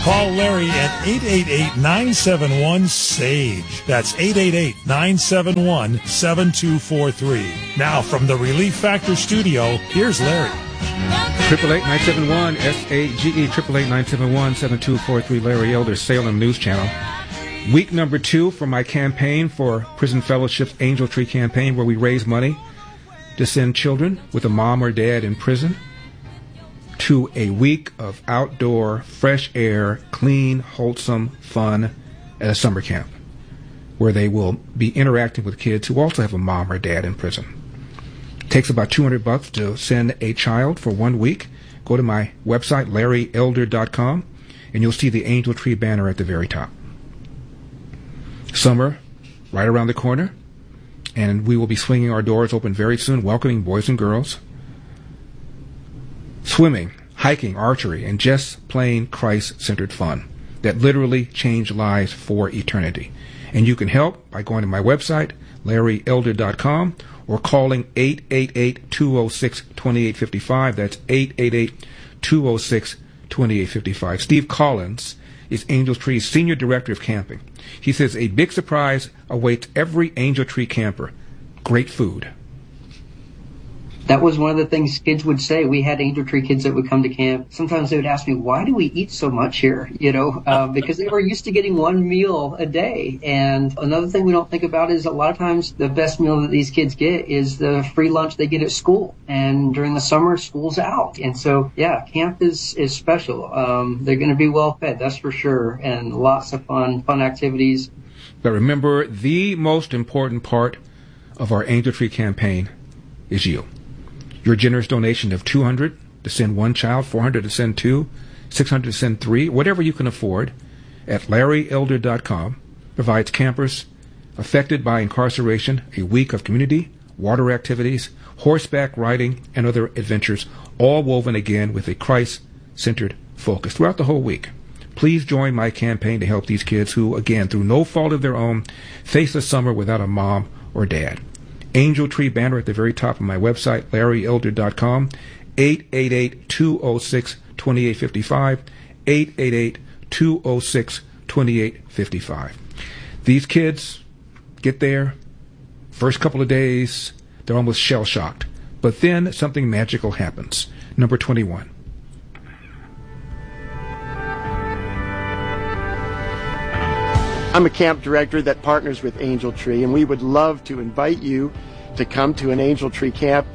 Call Larry at 888-971-SAGE. That's 888-971-7243. Now from the Relief Factor studio, here's Larry. 888-971-SAGE, 888-971-7243, Larry Elder, Salem News Channel. Week number 2 for my campaign for Prison Fellowship's Angel Tree campaign, where we raise money to send children with a mom or dad in prison to a week of outdoor, fresh air, clean, wholesome fun at a summer camp, where they will be interacting with kids who also have a mom or dad in prison. It takes about $200 to send a child for 1 week. Go to my website, LarryElder.com, and you'll see the Angel Tree banner at the very top. Summer, right around the corner, and we will be swinging our doors open very soon, welcoming boys and girls, swimming, hiking, archery, and just plain Christ-centered fun that literally change lives for eternity. And you can help by going to my website, LarryElder.com, or calling 888-206-2855. That's 888-206-2855. Steve Collins is Angel Tree's Senior Director of Camping. He says a big surprise awaits every Angel Tree camper: great food. That was one of the things kids would say. We had Angel Tree kids that would come to camp. Sometimes they would ask me, why do we eat so much here? Because they were used to getting one meal a day. And another thing we don't think about is a lot of times the best meal that these kids get is the free lunch they get at school. And during the summer, school's out. And so, yeah, camp is special. They're going to be well fed, that's for sure. And lots of fun activities. But remember, the most important part of our Angel Tree campaign is you. Your generous donation of $200 to send one child, $400 to send two, $600 to send three, whatever you can afford, at LarryElder.com provides campers affected by incarceration a week of community, water activities, horseback riding, and other adventures, all woven again with a Christ-centered focus throughout the whole week. Please join my campaign to help these kids who, again, through no fault of their own, face a summer without a mom or dad. Angel Tree banner at the very top of my website, LarryElder.com, 888-206-2855, 888-206-2855. These kids get there, first couple of days, they're almost shell-shocked. But then something magical happens. Number 21. I'm a camp director that partners with Angel Tree, and we would love to invite you to come to an Angel Tree camp.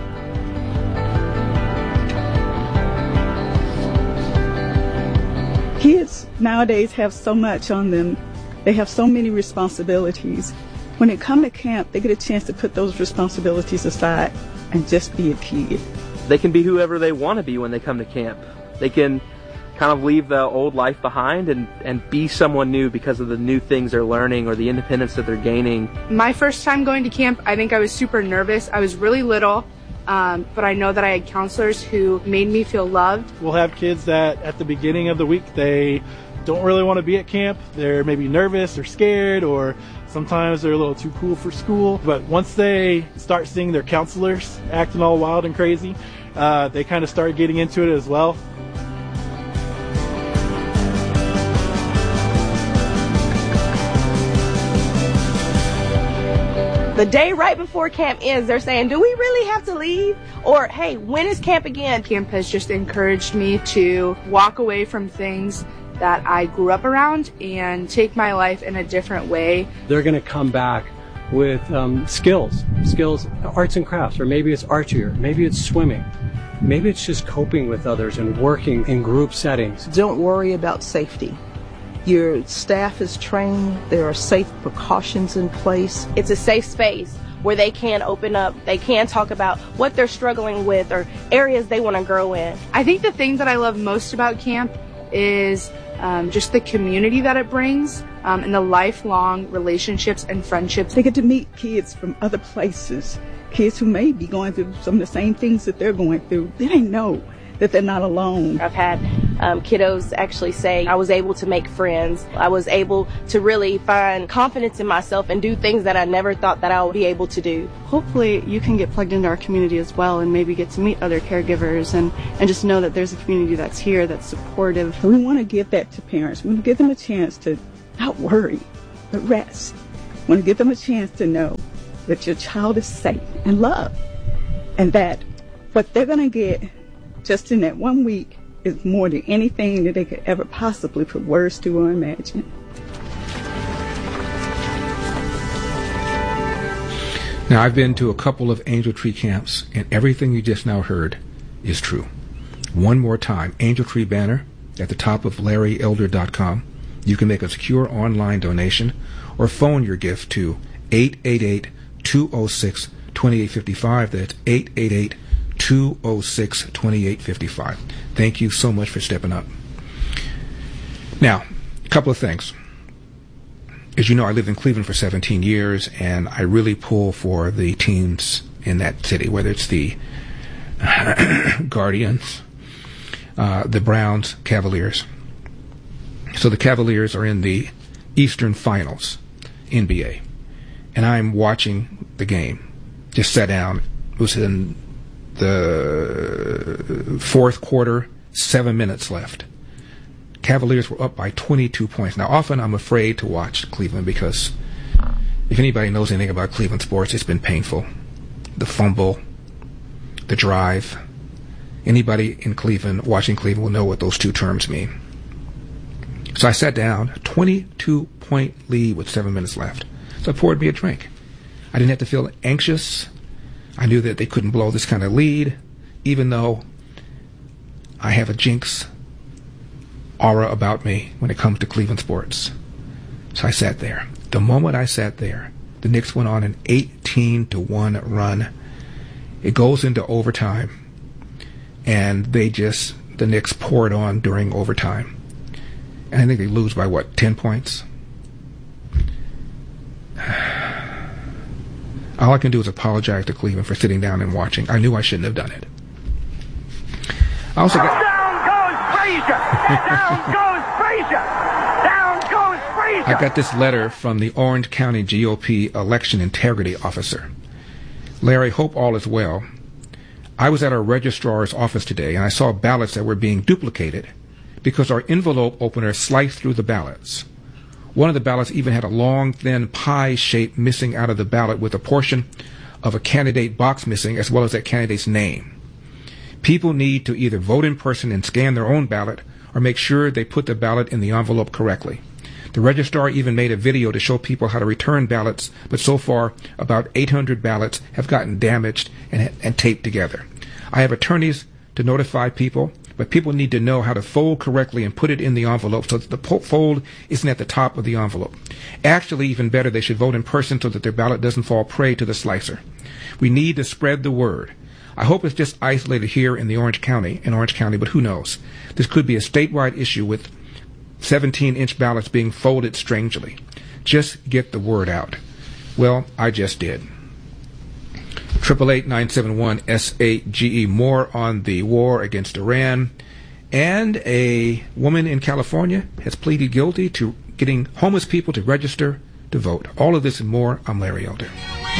Kids nowadays have so much on them. They have so many responsibilities. When they come to camp, they get a chance to put those responsibilities aside and just be a kid. They can be whoever they want to be when they come to camp. They can kind of leave the old life behind and be someone new because of the new things they're learning or the independence that they're gaining. My first time going to camp, I think I was super nervous. I was really little, but I know that I had counselors who made me feel loved. We'll have kids that at the beginning of the week, they don't really want to be at camp. They're maybe nervous or scared, or sometimes they're a little too cool for school. But once they start seeing their counselors acting all wild and crazy, they kind of start getting into it as well. The day right before camp ends, they're saying, do we really have to leave? Or, hey, when is camp again? Camp has just encouraged me to walk away from things that I grew up around and take my life in a different way. They're going to come back with skills, arts and crafts, or maybe it's archery, or maybe it's swimming. Maybe it's just coping with others and working in group settings. Don't worry about safety. Your staff is trained. There are safe precautions in place. It's a safe space where they can open up. They can talk about what they're struggling with or areas they want to grow in. I think the thing that I love most about camp is just the community that it brings and the lifelong relationships and friendships. They get to meet kids from other places, kids who may be going through some of the same things that they're going through. They know that they're not alone. I've had kiddos actually say I was able to make friends. I was able to really find confidence in myself and do things that I never thought that I would be able to do. Hopefully you can get plugged into our community as well and maybe get to meet other caregivers and just know that there's a community that's here, that's supportive. We want to give that to parents. We want to give them a chance to not worry, but rest. We want to give them a chance to know that your child is safe and loved, and that what they're going to get just in that 1 week is more than anything that they could ever possibly put words to or imagine. Now, I've been to a couple of Angel Tree camps, and everything you just now heard is true. One more time, Angel Tree banner at the top of LarryElder.com. You can make a secure online donation or phone your gift to 888-206-2855. That's 888-206-2855. Thank you so much for stepping up. Now, a couple of things. As you know, I lived in Cleveland for 17 years, and I really pull for the teams in that city, whether it's the Guardians, the Browns, Cavaliers. So the Cavaliers are in the Eastern Finals, NBA, and I'm watching the game. Just sat down. It was in the fourth quarter, 7 minutes left. Cavaliers were up by 22 points. Now, often I'm afraid to watch Cleveland because if anybody knows anything about Cleveland sports, it's been painful. The fumble, the drive. Anybody in Cleveland, watching Cleveland, will know what those two terms mean. So I sat down, 22-point lead with 7 minutes left. So I poured me a drink. I didn't have to feel anxious. I knew that they couldn't blow this kind of lead, even though I have a jinx aura about me when it comes to Cleveland sports. So I sat there. The moment I sat there, the Knicks went on an 18-1 run. It goes into overtime, and the Knicks poured on during overtime. And I think they lose by, 10 points? All I can do is apologize to Cleveland for sitting down and watching. I knew I shouldn't have done it. I also got... Down goes Frazier! Down goes Frazier! I got this letter from the Orange County GOP election integrity officer. Larry, hope all is well. I was at our registrar's office today, and I saw ballots that were being duplicated because our envelope opener sliced through the ballots. One of the ballots even had a long, thin pie shape missing out of the ballot with a portion of a candidate box missing, as well as that candidate's name. People need to either vote in person and scan their own ballot or make sure they put the ballot in the envelope correctly. The registrar even made a video to show people how to return ballots, but so far about 800 ballots have gotten damaged and taped together. I have attorneys to notify people, but people need to know how to fold correctly and put it in the envelope so that the fold isn't at the top of the envelope. Actually, even better, they should vote in person so that their ballot doesn't fall prey to the slicer. We need to spread the word. I hope it's just isolated here in Orange County, but who knows? This could be a statewide issue with 17-inch ballots being folded strangely. Just get the word out. Well, I just did. 888-971-SAGE. More on the war against Iran. And a woman in California has pleaded guilty to getting homeless people to register to vote. All of this and more. I'm Larry Elder.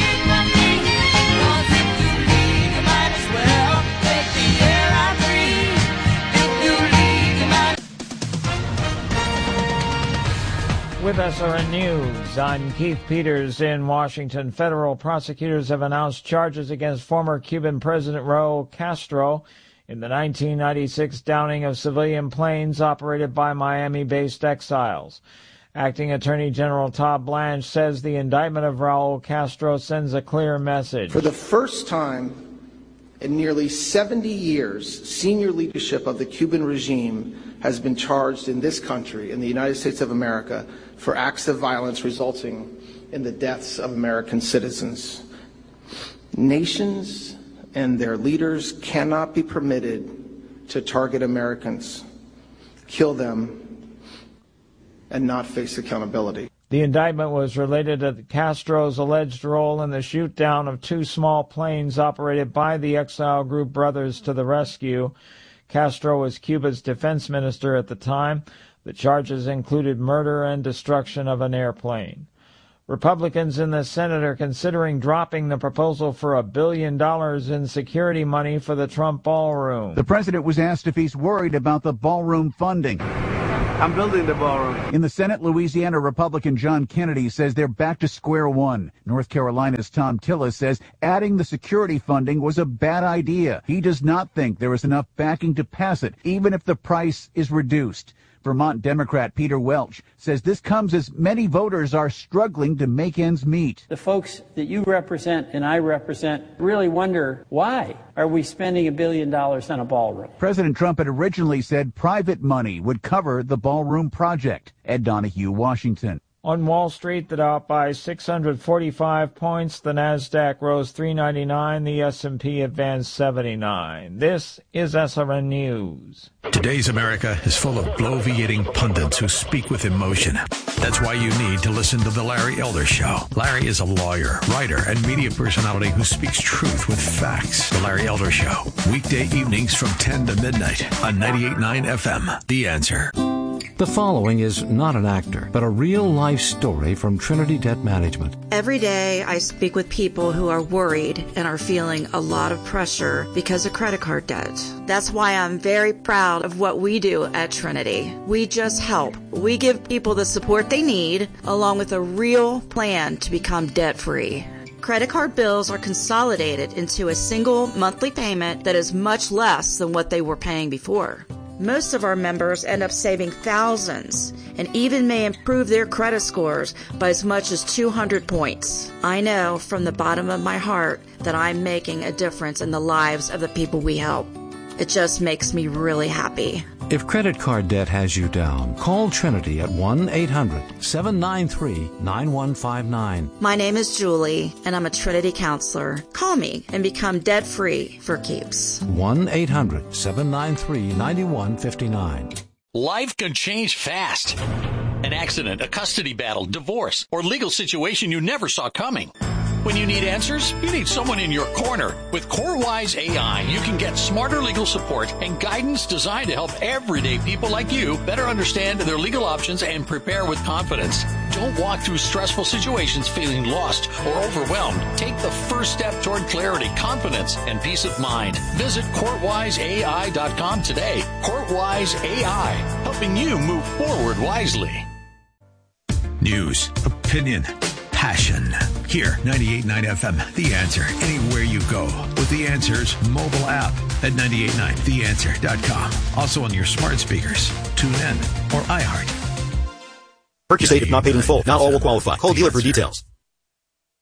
With SRN News, I'm Keith Peters in Washington. Federal prosecutors have announced charges against former Cuban President Raul Castro in the 1996 downing of civilian planes operated by Miami-based exiles. Acting Attorney General Todd Blanche says the indictment of Raul Castro sends a clear message. For the first time in nearly 70 years, senior leadership of the Cuban regime has been charged in this country, in the United States of America, for acts of violence resulting in the deaths of American citizens. Nations and their leaders cannot be permitted to target Americans, kill them, and not face accountability. The indictment was related to Castro's alleged role in the shoot-down of two small planes operated by the exile group Brothers to the Rescue. Castro was Cuba's defense minister at the time. The charges included murder and destruction of an airplane. Republicans in the Senate are considering dropping the proposal for $1 billion in security money for the Trump ballroom. The president was asked if he's worried about the ballroom funding. I'm building the ballroom. In the Senate, Louisiana Republican John Kennedy says they're back to square one. North Carolina's Tom Tillis says adding the security funding was a bad idea. He does not think there is enough backing to pass it, even if the price is reduced. Vermont Democrat Peter Welch says this comes as many voters are struggling to make ends meet. The folks that you represent and I represent really wonder, why are we spending $1 billion on a ballroom? President Trump had originally said private money would cover the ballroom project. Ed Donahue, Washington. On Wall Street, the Dow up by 645 points. The Nasdaq rose 399. The S&P advanced 79. This is SRN News. Today's America is full of bloviating pundits who speak with emotion. That's why you need to listen to The Larry Elder Show. Larry is a lawyer, writer, and media personality who speaks truth with facts. The Larry Elder Show. Weekday evenings from 10 to midnight on 98.9 FM. The Answer. The following is not an actor, but a real-life story from Trinity Debt Management. Every day I speak with people who are worried and are feeling a lot of pressure because of credit card debt. That's why I'm very proud of what we do at Trinity. We just help. We give people the support they need, along with a real plan to become debt-free. Credit card bills are consolidated into a single monthly payment that is much less than what they were paying before. Most of our members end up saving thousands and even may improve their credit scores by as much as 200 points. I know from the bottom of my heart that I'm making a difference in the lives of the people we help. It just makes me really happy. If credit card debt has you down, call Trinity at 1-800-793-9159. My name is Julie, and I'm a Trinity counselor. Call me and become debt-free for keeps. 1-800-793-9159. Life can change fast. An accident, a custody battle, divorce, or legal situation you never saw coming. When you need answers, you need someone in your corner. With CoreWise AI, you can get smarter legal support and guidance designed to help everyday people like you better understand their legal options and prepare with confidence. Don't walk through stressful situations feeling lost or overwhelmed. Take the first step toward clarity, confidence, and peace of mind. Visit CourtWiseAI.com today. CourtWise AI, helping you move forward wisely. News, opinion, passion. Here, 98.9 FM, The Answer. Anywhere you go with The Answer's mobile app at 98.9theanswer.com. Also on your smart speakers, TuneIn, or iHeart. Purchase date if not paid in full. Not all will qualify. Call dealer for details.